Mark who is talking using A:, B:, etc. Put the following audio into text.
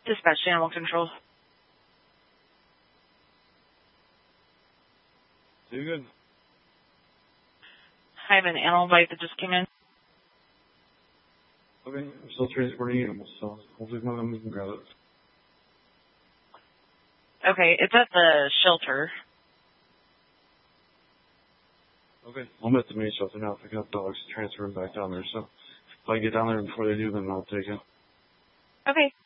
A: Dispatch to Animal Control.
B: You good?
A: I have an animal bite that just came in.
B: Okay, I'm still transporting animals, so hopefully one of them can grab it.
A: Okay, it's at the shelter.
B: Okay, I'm at the main shelter now, picking up dogs, transferring back down there, so if I get down there before they do, then I'll take it.
A: Okay.